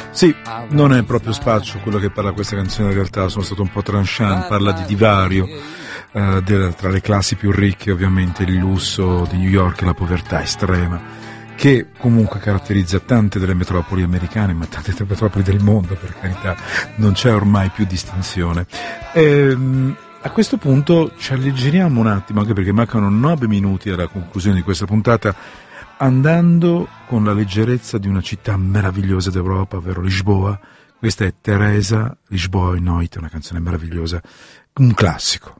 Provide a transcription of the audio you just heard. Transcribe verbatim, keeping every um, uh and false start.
Sì, non è proprio spaccio quello che parla questa canzone, in realtà sono stato un po' tranchant, parla di divario eh, de, tra le classi più ricche, ovviamente il lusso di New York e la povertà estrema, che comunque caratterizza tante delle metropoli americane, ma tante delle metropoli del mondo, per carità, non c'è ormai più distinzione. Ehm, a questo punto ci alleggeriamo un attimo, anche perché mancano nove minuti alla conclusione di questa puntata, andando con la leggerezza di una città meravigliosa d'Europa, ovvero Lisboa. Questa è Teresa, Lisboa in Noite, una canzone meravigliosa, un classico.